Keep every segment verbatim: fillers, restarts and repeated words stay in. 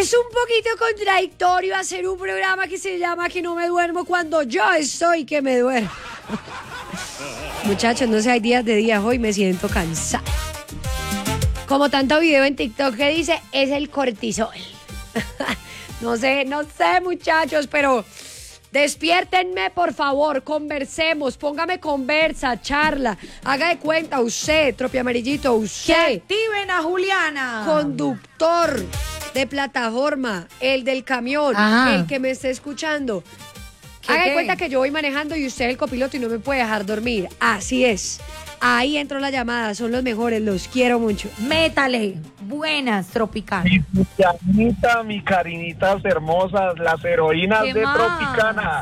es un poquito contradictorio hacer un programa que se llama Que no me duermo cuando yo estoy que me duermo. Muchachos, no sé, hay días de días, hoy me siento cansada. Como tanto video en TikTok que dice, es el cortisol. No sé, no sé, muchachos, pero despiértenme, por favor, conversemos, póngame conversa, charla, haga de cuenta, usted, Tropi Amarillito, usted. Que activen a Juliana. Conductor de plataforma, el del camión, Ajá. el que me esté escuchando. ¿Qué, Haga de qué? cuenta que yo voy manejando y usted es el copiloto y no me puede dejar dormir. Así es. Ahí entró la llamada, son los mejores, los quiero mucho. Métale. Buenas, Tropicana. Mi Julianita, mi carinitas hermosas, las heroínas ¿Qué de más? Tropicana.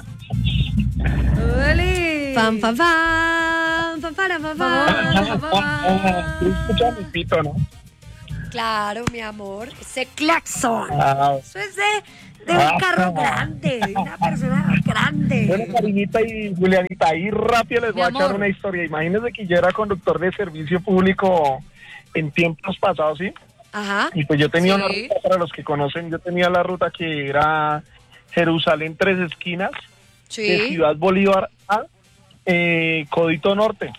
¡Ole! Fan, fan, fan, fan, fan, fan, fan. Tú escuchas mi pito, ¿no? Claro, mi amor, ese claxon. Ah, Eso es de, de un carro grande, de una persona grande. bueno, carinita y Julianita, ahí rápido les Mi voy a echar amor. una historia. Imagínense que yo era conductor de servicio público en tiempos pasados, ¿sí? Ajá. Y pues yo tenía Sí. una ruta, para los que conocen, yo tenía la ruta que era Jerusalén Tres Esquinas, de Sí. Ciudad Bolívar a eh, Codito Norte.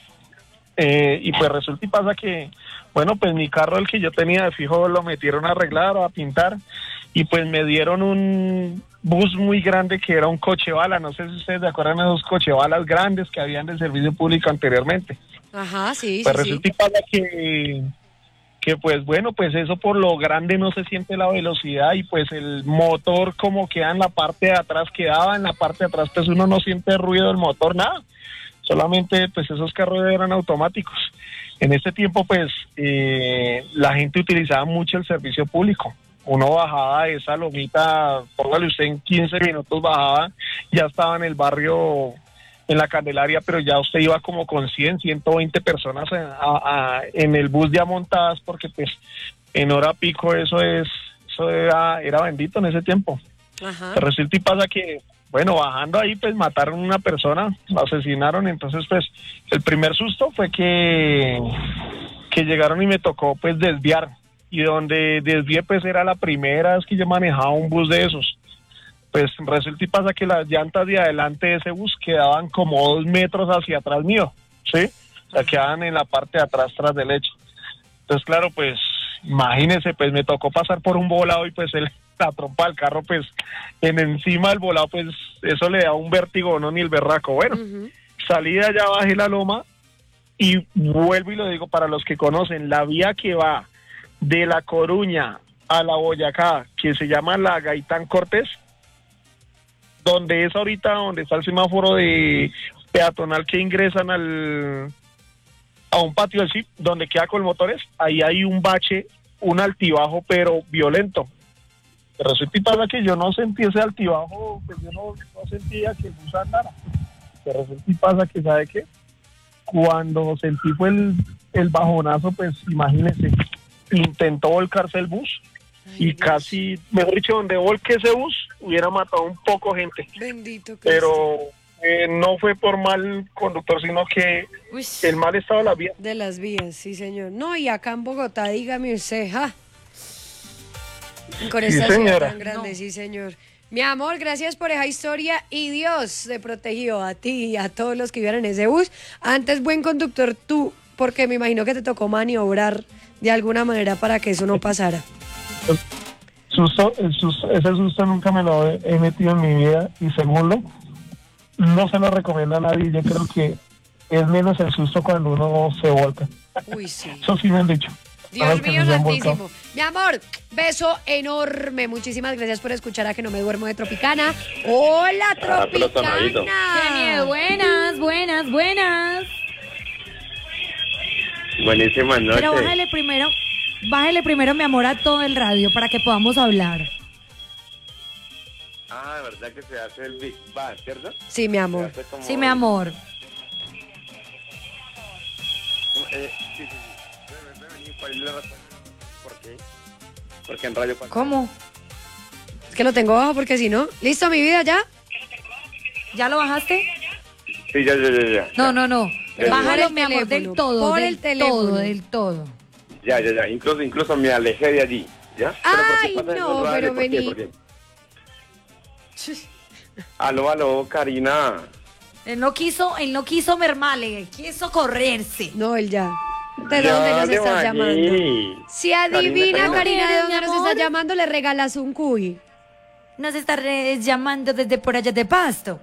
Eh, y pues resulta y pasa que, bueno, pues mi carro, el que yo tenía de fijo, lo metieron a arreglar o a pintar, y pues me dieron un bus muy grande que era un coche bala. No sé si ustedes se acuerdan de esos coche balas grandes que habían de servicio público anteriormente. Ajá, sí, Pues sí, resulta sí. y pasa que, que pues bueno, pues eso por lo grande no se siente la velocidad, y pues el motor como queda en la parte de atrás, quedaba en la parte de atrás, pues uno no siente ruido del motor, nada. Solamente pues esos carros eran automáticos. En este tiempo pues eh, la gente utilizaba mucho el servicio público. Uno bajaba de esa lomita, póngale usted en quince minutos bajaba, ya estaba en el barrio, en la Candelaria, pero ya usted iba como con cien, ciento veinte personas a- a- a- en el bus ya montadas, porque pues en hora pico eso es, eso era, era bendito en ese tiempo. Ajá. Pero resulta y pasa que, bueno, bajando ahí, pues mataron a una persona, lo asesinaron. Entonces, pues, el primer susto fue que, que llegaron y me tocó, pues, desviar. Y donde desvié, pues, era la primera vez que yo manejaba un bus de esos. Pues, resulta y pasa que las llantas de adelante de ese bus quedaban como dos metros hacia atrás mío, ¿sí? O sea, quedaban en la parte de atrás, tras del hecho. Entonces, claro, pues, imagínense, pues, me tocó pasar por un volado y, pues, el... la trompa del carro, pues, en encima del volado, pues, eso le da un vértigo, no ni el berraco. Bueno, Ujú. salí de allá, bajé la loma y vuelvo y lo digo para los que conocen, la vía que va de La Coruña a la Boyacá, que se llama la Gaitán Cortés, donde es ahorita, donde está el semáforo de peatonal que ingresan al a un patio del C I P, donde queda con motores, ahí hay un bache, un altibajo, pero violento. Pero resulta y pasa que yo no sentí ese altibajo, pues yo no, no sentía que el bus andara. Pero resulta y pasa que, ¿sabe qué? Cuando sentí fue el, el bajonazo, pues imagínese, intentó volcarse el bus Ay, y Dios. casi, mejor dicho, donde volque ese bus, hubiera matado un poco gente. Bendito Cristo. Pero eh, no fue por mal conductor, sino que Uy. el mal estado de la vía. De las vías, sí, señor. No, y acá en Bogotá, dígame usted, ¿ja? Con Sí, esta ciudad señora. tan grande, No. sí, señor. Mi amor, gracias por esa historia y Dios te protegió a ti y a todos los que iban en ese bus. Antes, buen conductor tú, porque me imagino que te tocó maniobrar de alguna manera para que eso no pasara. Susto, el susto- ese susto nunca me lo he, he metido en mi vida, y segundo, no se lo recomiendo a nadie. Yo creo que es menos el susto cuando uno se volca. Uy, sí. Eso sí me han dicho. Dios Todos que mío se han volcado. santísimo. Mi amor, beso enorme. Muchísimas gracias por escuchar a Que no me duermo de Tropicana. Hola, Ah, pero tonadito. Tropicana. ¡Qué miedo! Buenas, buenas, buenas. Buenísimas noches. Pero bájale primero, bájale primero, mi amor, a todo el radio para que podamos hablar. Ah, ¿verdad que se hace el Big Bang, cierto? Sí, mi Se amor. hace como- Sí, mi amor. Eh, sí, sí, sí. Ven, ven, ven, ¿cuál es la razón? ¿Por qué? Porque en radio... ¿Cómo? Es que lo tengo bajo porque si no. ¿Listo, mi vida, ya? ¿Ya lo bajaste? Sí, ya, ya, ya, ya. No, no, no. Ya, Bájalo, ya. mi amor, del Teléfono, todo, por del el teléfono. todo, del todo. Ya, ya, ya. Incluso, incluso me alejé de allí. ¿Ya? Ay, ¿Pero por qué pasa eso no, en radio? pero ¿Por qué? vení. ¿Por qué? Aló, aló, Karina. Él no quiso, él no quiso mermarle, quiso correrse. No, él ya. ¿De Ya, dónde nos de estás Maggi. llamando? Si adivina, Karina, Karina, de Karina. dónde nos Amor. está llamando, le regalas un cuy. Nos está re- llamando desde por allá de Pasto.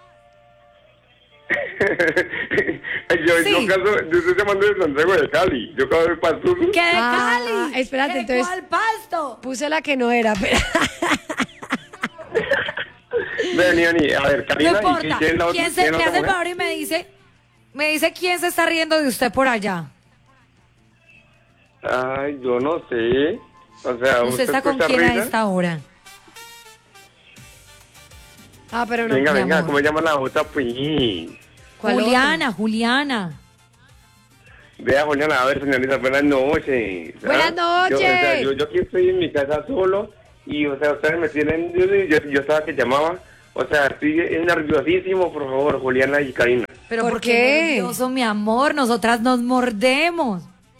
yo, Sí. yo, caso, yo estoy llamando de Santiago de Cali. Yo acabo de pasar. ¿Qué de Ah, Cali? espérate, ¿De entonces- cuál Pasto? Puse la que no era, pero... Vení, vení. A ver, Karina. No ¿y importa. quién es la otra- ¿Quién se quién es me la hace el otra favor y me dice, me dice quién se está riendo de usted por allá? mujer? Ay, yo no sé. O sea, ¿Usted está con escucha quién a risa? esta hora? Ah, pero no. Venga, mi venga, amor. ¿cómo se llama la otra? Pues. ¿Cuál Juliana, Juliana. Vea, Juliana, a ver, señorita, buenas noches. ¿ah? Buenas Yo, o sea, noches. yo, yo aquí estoy en mi casa solo y, o sea, ustedes me tienen, yo, yo, yo estaba que llamaba, o sea, estoy nerviosísimo, por favor, Juliana y Karina. ¿Pero ¿Por por qué? qué nervioso, mi amor? Nosotras nos mordemos.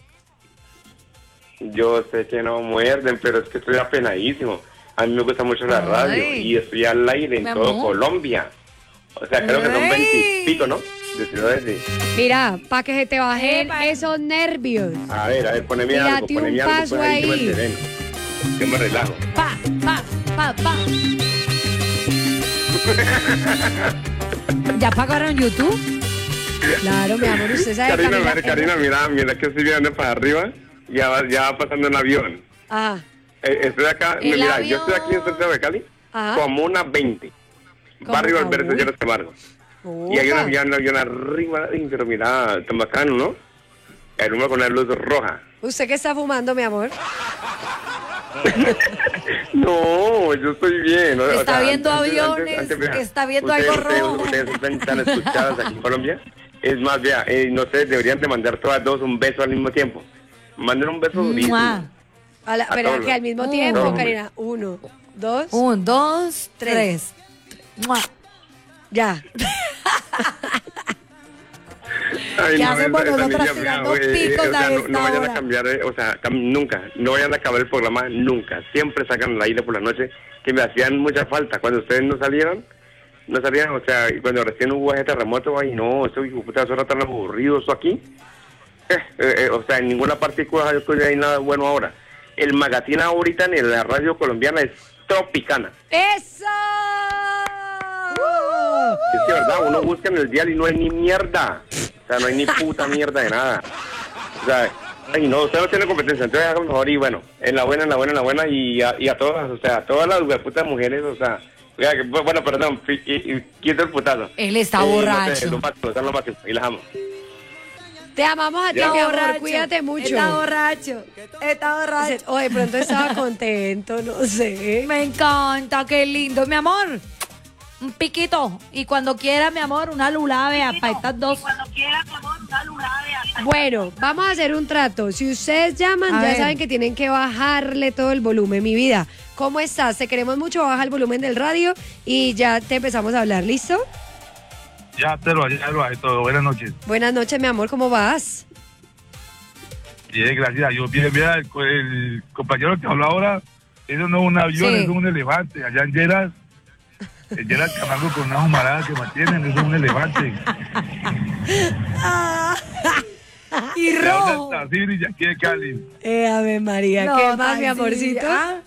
Yo sé que no muerden, pero es que estoy apenadísimo. A mí me gusta mucho la Ay. radio y estoy al aire en Mi todo amor. Colombia. O sea, creo que son Ay. veintipico, ¿no? De ciudades, sí. Mira, para que se te bajen Epa. esos nervios. A ver, a ver, poneme Tírate algo, poneme un algo, paso pues ahí que me ahí. sereno. Yo me relajo. Pa, pa, pa, pa. ¿Ya pagaron YouTube? Claro, mi amor, usted sabe Karina, Camila- a ver, Karina, mira, mira que estoy mirando para arriba, ya va, ya va pasando un avión. Ajá. Eh, estoy acá, El mira, yo estoy avión. aquí en Santiago de Cali, Ajá. como una veinte. ¿Cómo? Barrio Ah, Alberto uy. Llenos Camargo. Y hay un Opa. avión, un avión arriba, ay, pero mira, tan bacano, ¿no? El uno con la luz roja. ¿Usted qué está fumando, mi amor? No, yo estoy bien. ¿no? O Está sea, viendo antes- aviones, antes, vea, está viendo ustedes- algo ustedes- rojo. Ustedes están tan escuchadas aquí en Colombia. Es más, vea, eh, no sé, deberían de mandar todas dos un beso al mismo tiempo. Manden un beso durísimo. Mua. A la- A pero todos. que al mismo Mm. tiempo, No, Karina. Uno, dos, Un, dos, tres. Mua. ya. Ay, ¿Qué no, hacemos esa- esa nosotras niña, tirando vea, güey, picos o sea, a no, esta no vayan hora? a cambiar, eh, o sea, cam- nunca, no vayan a acabar el programa nunca. Siempre sacan al aire por la noche, que me hacían mucha falta. Cuando ustedes no salieron, no salían, o sea, y cuando recién hubo ese terremoto, ay, no, esto hijo de puta, eso era tan aburrido, esto aquí. Eh, eh, eh, o sea, en ninguna partícula hay nada bueno ahora. El magazine ahorita en la radio colombiana es Tropicana. ¡Eso! Es que verdad, uno busca en el diario y no hay ni mierda. O sea, no hay ni puta mierda de nada. O sea, ay, no, usted no tiene competencia, entonces haga mejor y bueno, en la buena, en la buena, en la buena y a, y a todas, o sea, a todas las putas mujeres, o sea, oiga, que- bueno, perdón, y, y, y quito el putazo. Él está Eh, no sé, borracho. lo máximo, son lo máximo, y las amo. Te amamos a ti, Ya. mi Está amor. borracho. Cuídate mucho. Está borracho. Está borracho. O de pronto estaba contento, no sé. Me encanta, qué lindo. Mi amor, un piquito. Y cuando quiera, mi amor, una lulave para estas dos. Bueno, vamos a hacer un trato. Si ustedes llaman, A ya ver. saben que tienen que bajarle todo el volumen. Mi vida, ¿cómo estás? Te queremos mucho, baja el volumen del radio y ya te empezamos a hablar. ¿Listo? Ya te lo, ya lo bajé todo. Buenas noches. Buenas noches, mi amor, ¿cómo vas? Bien, gracias a Dios. Bien, mira, el, el compañero que habló ahora, eso no es un avión, Sí. eso es un elefante. Allá en Lleras, en Lleras Camargo con una humarada que mantienen, eso es un elefante. Y De rojo. Hasta Siri y aquí de Cali. Eh, Ave María, No, ¿qué más, mi tan amorcito? sí, ah.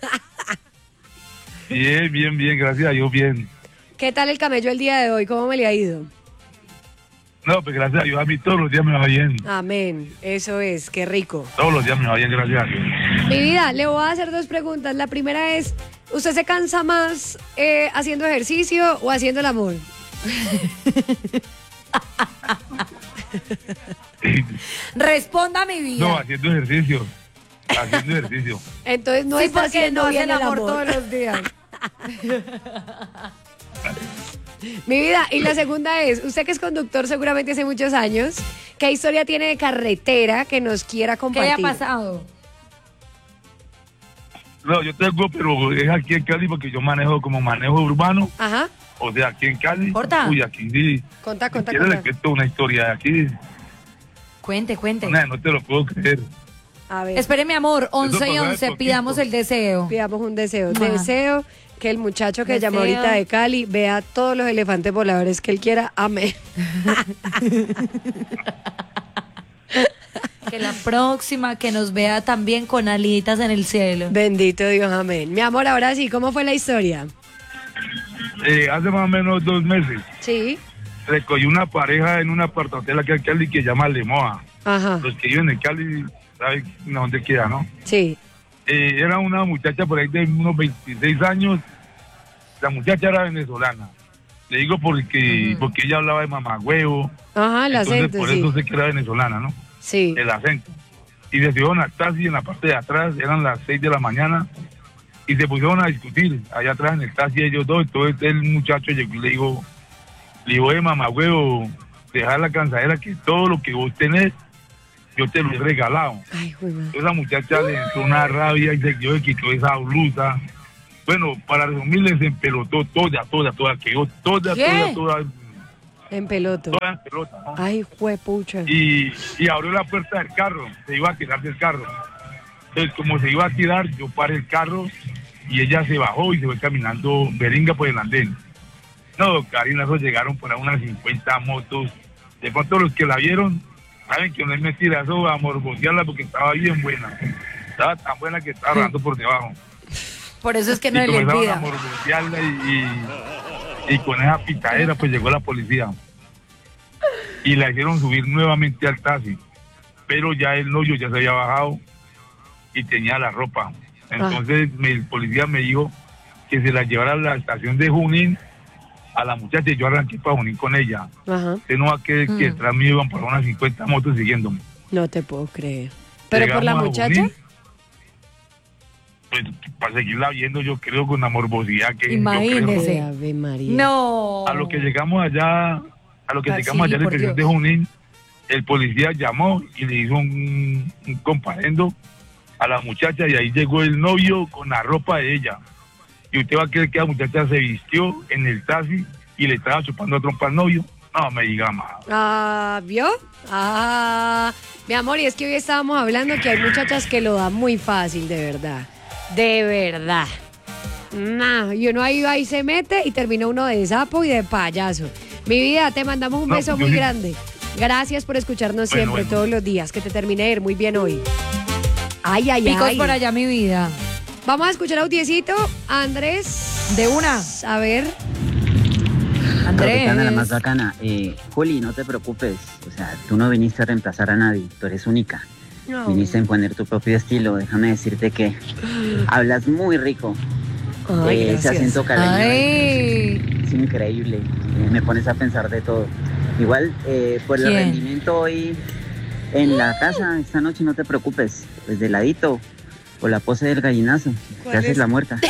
Bien, bien, bien, gracias a Dios, bien. ¿Qué tal el camello el día de hoy? ¿Cómo me le ha ido? No, pues gracias a Dios, a mí todos los días me va bien. Amén, eso es, qué rico. Todos los días me va bien, gracias a Dios. Mi vida, le voy a hacer dos preguntas. La primera es, ¿usted se cansa más eh, haciendo ejercicio o haciendo el amor? Responda mi vida. No, haciendo ejercicio. Haciendo ejercicio. Entonces no sí, está porque haciendo no hace bien el el amor amor. todos los días. Mi vida, y la segunda es, usted que es conductor seguramente hace muchos años, ¿qué historia tiene de carretera que nos quiera ¿Qué compartir? haya pasado? No, yo tengo, pero es aquí en Cali porque yo manejo como manejo urbano. Ajá, O sea, aquí en Cali. Corta. Uy, aquí sí. conta, Si conta, quieres le conta. cuento una historia de aquí. Cuente, cuente. No, no te lo puedo creer. A ver, Espere, mi amor, once y pasó de once, poquito. pidamos el deseo. pidamos un deseo. Ma. Deseo que el muchacho que Deseo. llamó ahorita de Cali vea todos los elefantes voladores que él quiera. Amén. Que la próxima que nos vea también con alitas en el cielo. Bendito Dios, amén. Mi amor, ahora sí, ¿cómo fue la historia? Eh, hace más o menos dos meses Sí. recogí una pareja en una aparthotel aquí en Cali que se llama Lemoa. Ajá. Los que viven en Cali saben dónde queda, ¿no? Sí. Eh, era una muchacha por ahí de unos veintiséis años. La muchacha era venezolana. Le digo porque, Ujú. porque ella hablaba de mamagüevo. Ajá, el Entonces, acento, por sí. eso sé que era venezolana, ¿no? Sí. El acento. Y se subieron al taxi en la parte de atrás, eran las seis de la mañana, y se pusieron a discutir allá atrás en el taxi ellos dos. Entonces el muchacho llegó y le dijo, le dijo, eh, mamagüevo, dejar la cansadera que todo lo que vos tenés, yo te lo he regalado. Ay, güey, ma. Esa muchacha le entró una rabia y se quedó y quitó esa blusa. Bueno, para resumirles, se empelotó toda, toda, toda, quedó toda, ¿Qué? toda, toda, En peloto. toda en pelota, ¿no? Ay, juepucha. Y, y abrió la puerta del carro, se iba a tirar del carro. Entonces, como se iba a tirar, yo paré el carro y ella se bajó y se fue caminando beringa por el andén. No, Karina, esos llegaron por ahí unas cincuenta motos. De pronto los que la vieron, saben que no es mentira, eso a morbosearla porque estaba bien buena. Estaba tan buena que estaba rodando por debajo. Por eso es que no y le comenzaron a olvida. morbosearla y, y, y con esa pitadera pues llegó la policía. Y la hicieron subir nuevamente al taxi. Pero ya el novio ya se había bajado y tenía la ropa. Entonces me- el policía me dijo que se la llevara a la estación de Junín a la muchacha y yo arranqué para Junín con ella. Ajá. Usted no va a creer que Mm. detrás mío iban por unas cincuenta motos siguiéndome. No te puedo creer. ¿Pero por la Llegamos a muchacha? Junín, pues para seguirla viendo yo creo con la morbosidad que yo Imagínese. creo. Ay, Ave María. No. A lo que llegamos allá, a lo que Ah, llegamos sí, allá a la por estación de Dios. Junín, el policía llamó y le hizo un, un comparendo a la muchacha y ahí llegó el novio con la ropa de ella. Y usted va a creer que la muchacha se vistió en el taxi y le estaba chupando trompa al novio. No me diga más. Ah, ¿vio? Ah, mi amor, y es que hoy estábamos hablando que hay muchachas que lo dan muy fácil, de verdad. De verdad. Nah, y uno ahí va y se mete y termina uno de sapo y de payaso. Mi vida, te mandamos un No, beso yo muy sí. grande. Gracias por escucharnos Bueno, siempre, bueno. todos los días. Que te termine de ir muy bien hoy. Ay, ay, Picos ay. por allá, mi vida. Vamos a escuchar audiecito. Andrés. De una. A ver. Andrés. Capitana, la más bacana. Eh, Juli, no te preocupes. O sea, tú no viniste a reemplazar a nadie. Tú eres única. No. Viniste a imponer tu propio estilo. Déjame decirte que hablas muy rico. Ay, Eh, ese gracias. acento caleño Ay. es increíble. Eh, me pones a pensar de todo. Igual, eh, por el ¿Quién? rendimiento hoy en la casa, esta noche no te preocupes. Pues de ladito. O la pose del gallinazo. Te ¿Cuál haces es? la muerta.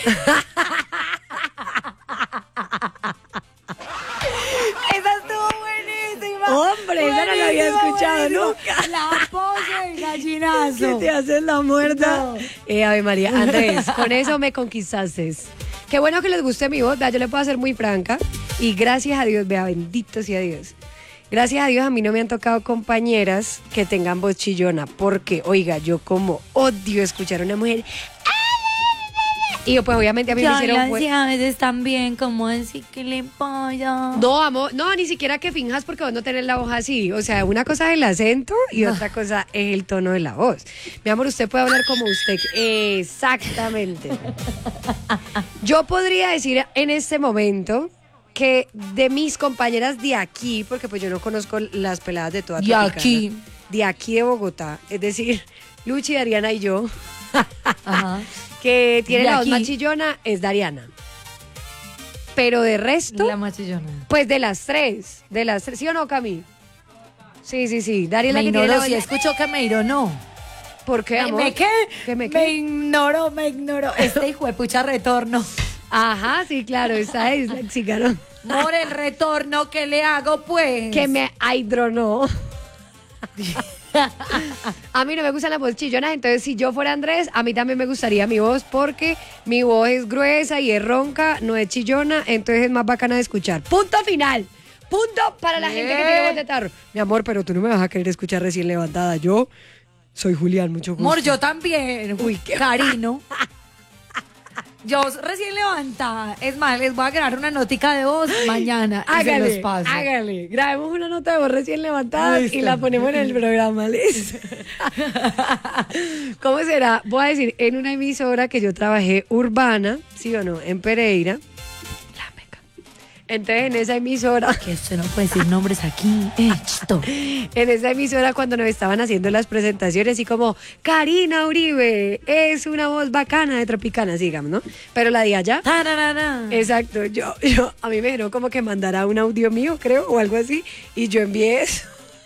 Esa estuvo buenísima. Hombre, esa no la había Buenísima, escuchado buenísima. nunca. La pose del ¿Qué gallinazo. te haces la muerta? No. Eh, Ave María, Andrés, con eso me conquistaste. Qué bueno que les guste mi voz, vea, yo le puedo hacer muy franca. Y gracias a Dios, vea, bendito sea Dios. Gracias a Dios a mí no me han tocado compañeras que tengan voz chillona. Porque, oiga, yo como odio escuchar a una mujer. Y yo, pues obviamente a mí me Ya hicieron... las fue- llaves están bien, como decir que le pasa. No, amor, no, ni siquiera que finjas porque vos no tenés la voz así. O sea, una cosa es el acento y otra cosa es el tono de la voz. Mi amor, usted puede hablar como usted. Exactamente. Yo podría decir en este momento que de mis compañeras de aquí, porque pues yo no conozco las peladas de toda De Tropicana, aquí. de aquí de Bogotá, es decir, Luchi, Dariana y yo, Ajá. que tiene De la voz aquí. más chillona, es Dariana. Pero de resto... La machillona. Pues de las tres, de las tres, ¿sí o no, Cami? Sí, sí, sí. Daria es la Me que tiene ignoró, la si voz- escuchó que me ironó. ¿Por qué, ¿Me, amor? me qué? ¿Qué me me qué? ignoró, me ignoró. Este hijo de pucha retorno. Ajá, sí, claro, esa es disléxica, ¿no? Por el retorno que le hago, pues. Que me aidronó. A mí no me gustan las voces chillonas, entonces si yo fuera Andrés, a mí también me gustaría mi voz porque mi voz es gruesa y es ronca, no es chillona, entonces es más bacana de escuchar. Punto final. Punto para la gente que tiene voz de tarro. Mi amor, pero tú no me vas a querer escuchar recién levantada. Yo, Soy Julián, mucho gusto. Amor, yo también. Uy, qué- Carino. Yo recién levantada. Es más, les voy a grabar una notica de voz mañana y se los Hágale, paso. hágale. Grabemos una nota de voz recién levantada Listo. y la ponemos en el programa, ¿listo? ¿Cómo será? Voy a decir, en una emisora que yo trabajé urbana, ¿sí o no? En Pereira. La Meca. Entonces, en esa emisora, Que usted no puede decir nombres aquí. Esto. en esa emisora cuando nos estaban haciendo las presentaciones y como, Karina Uribe es una voz bacana de Tropicana, sigamos, ¿no? Pero la de allá... Tararara. Exacto, yo, yo, a mí me dijeron como que mandara un audio mío, creo, o algo así, y yo envié eso.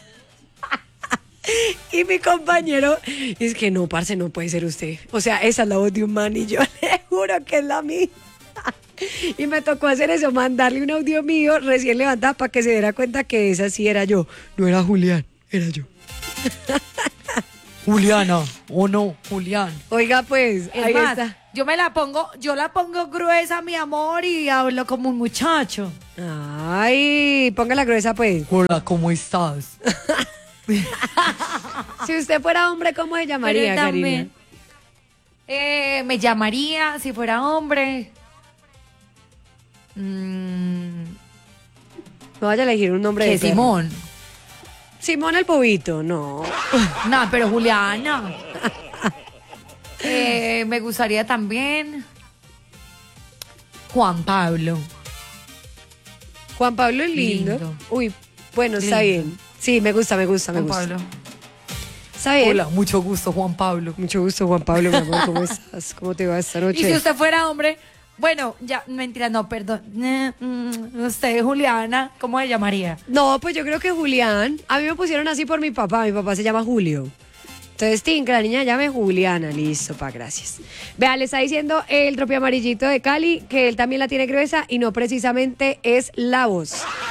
Y mi compañero, es que no, parce, no puede ser usted. O sea, esa es la voz de un man, y yo le juro que es la mía. Y me tocó hacer eso, mandarle un audio mío recién levantado para que se diera cuenta que esa sí era yo. No era Julián, era yo. Juliana, o no, Julián. Oiga, pues, Es ahí más, está. yo me la pongo, yo la pongo gruesa, mi amor, y hablo como un muchacho. Ay, póngala gruesa, pues. Hola, ¿cómo estás? Si usted fuera hombre, ¿cómo se llamaría, Pero Karina? también, eh, me llamaría, si fuera hombre. mm, No vaya a elegir un nombre que de perro. Simón. Simón el Pobito, no. No, pero Juliana. Eh, me gustaría también Juan Pablo. Juan Pablo es lindo. Lindo. Uy, bueno, está Lindo. bien. Sí, me gusta, me gusta, me Juan gusta. Pablo. Está bien. Hola, mucho gusto, Juan Pablo. Mucho gusto, Juan Pablo, mi amor. ¿Cómo estás? ¿Cómo te va esta noche? Y si usted fuera hombre, bueno, ya, mentira, no, perdón. Eh, mm, usted, Juliana, ¿cómo se llamaría? No, pues yo creo que Julián. A mí me pusieron así por mi papá. Mi papá se llama Julio. Entonces, Tim, que la niña llame Juliana. Listo, pa, gracias. Vea, le está diciendo el tropi amarillito de Cali que él también la tiene gruesa y no precisamente es la voz.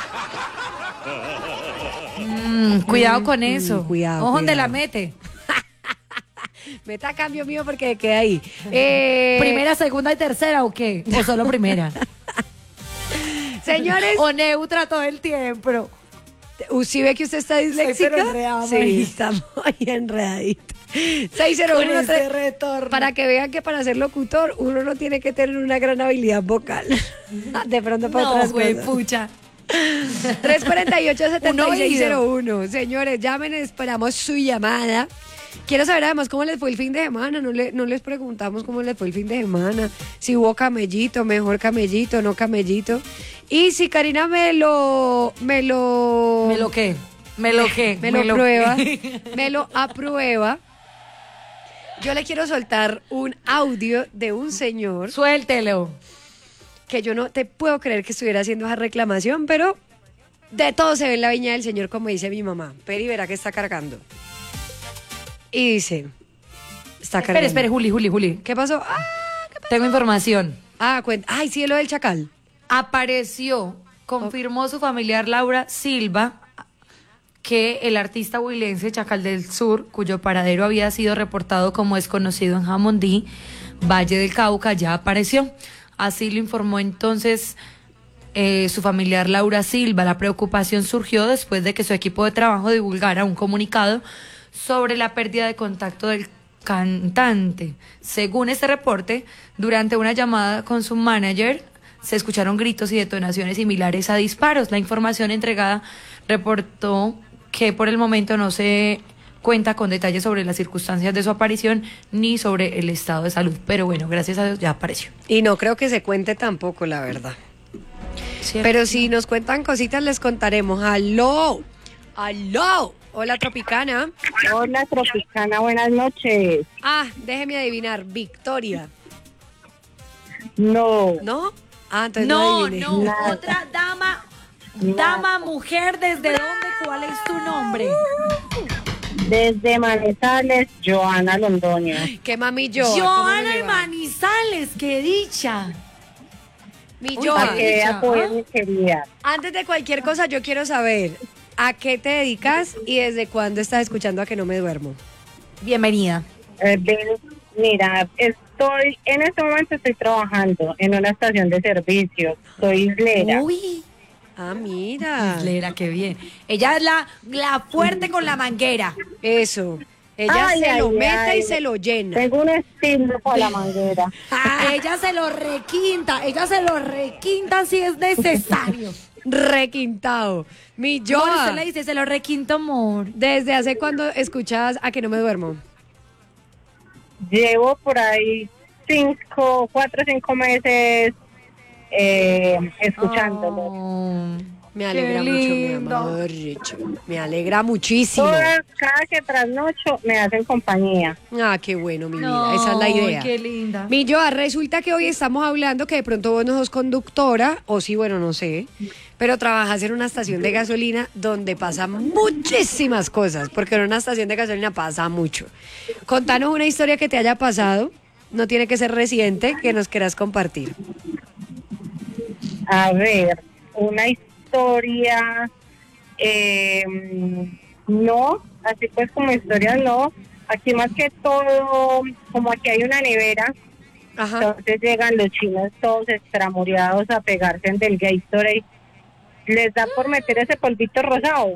Mm, cuidado con eso. Mm, cuidado, Ojo donde cuidado. la mete. Meta cambio mío porque queda ahí. Eh, ¿Primera, segunda y tercera o qué? ¿O solo primera? Señores, O neutra todo el tiempo. ¿usted ve que usted está disléxica? pero enredada, Sí, Mari. está muy enredadita. seis cero Con uno ese tres retorno. Para que vean que para ser locutor uno no tiene que tener una gran habilidad vocal. De pronto para No, otras güey, cosas. pucha. tres cuatro ocho, siete Un seis oído. cero uno. Señores, llamen, esperamos su llamada. Quiero saber además cómo les fue el fin de semana. No, le, no les preguntamos cómo les fue el fin de semana. Si hubo camellito, mejor camellito, no camellito. Y si Karina me lo... Me lo... ¿Me lo qué? ¿Me lo qué? Me lo prueba. Me lo aprueba. Yo le quiero soltar un audio de un señor Suéltelo. que yo no te puedo creer que estuviera haciendo esa reclamación, pero de todo se ve en la viña del señor, como dice mi mamá. Peri verá que está cargando. Y dice, está cargando. Espere, espere, Juli, Juli, Juli. ¿Qué pasó? Ah, Tengo información. ah, cuenta. Ay, sí, lo del chacal. Apareció, confirmó su familiar Laura Silva que el artista huilense Chacal del Sur, cuyo paradero había sido reportado como desconocido en Jamundí, Valle del Cauca, ya apareció. Así lo informó entonces eh, su familiar Laura Silva. La preocupación surgió después de que su equipo de trabajo divulgara un comunicado sobre la pérdida de contacto del cantante. Según este reporte, durante una llamada con su manager, se escucharon gritos y detonaciones similares a disparos. La información entregada reportó que por el momento no se cuenta con detalles sobre las circunstancias de su aparición ni sobre el estado de salud. Pero bueno, gracias a Dios ya apareció. Y no creo que se cuente tampoco, la verdad. ¿Cierto? Pero si nos cuentan cositas, les contaremos. ¡Aló! ¡Aló! Hola, Tropicana. Hola, Tropicana, buenas noches. Ah, déjeme adivinar. Victoria. No, ¿No? Ah, entonces no, No, adiviné. no, Nada. otra dama, dama, mujer, ¿desde dónde? ¿Cuál es tu nombre? desde Manizales, Joana Londoño. ¿Qué mami yo? ¿Cómo Joana le y va? Manizales, qué dicha. Mi Uy, Joa. Para que vea, pues, mi querida. Antes de cualquier cosa, yo quiero saber a qué te dedicas y desde cuándo estás escuchando A Que No Me Duermo. Bienvenida. Eh, ven, mira, estoy, en este momento estoy trabajando en una estación de servicio. Soy islera. Uy, Ah, mira. Islera, qué bien. Ella es la, la fuerte con la manguera. Eso. Ella Ay, se ay, lo mete ay. y se lo llena. Tengo un estilo para la manguera. Ella se lo requinta, ella se lo requinta si es necesario. Requintado. Mi Yo Joa, se le dice, se lo requinto, amor. ¿desde hace cuándo escuchas A que no me duermo? Llevo por ahí cinco, cuatro o cinco meses eh, escuchándolo. Oh, Me alegra qué mucho, mi lindo. amor. Richo. Me alegra muchísimo. Todas, cada que trasnocho me hacen compañía. Ah, qué bueno, mi vida. No, Esa es la idea. Qué linda. Mi Joa, resulta que hoy estamos hablando que de pronto vos no sos conductora, o sí, bueno, no sé, pero trabajas en una estación de gasolina donde pasan muchísimas cosas, porque en una estación de gasolina pasa mucho. Contanos una historia que te haya pasado, no tiene que ser reciente, que nos quieras compartir. A ver, una historia, eh, no, así pues como historia no. Aquí más que todo, como aquí hay una nevera, Ajá. entonces llegan los chinos todos extramureados a pegarse en del Gatorade. Les da por meter ese polvito rosado.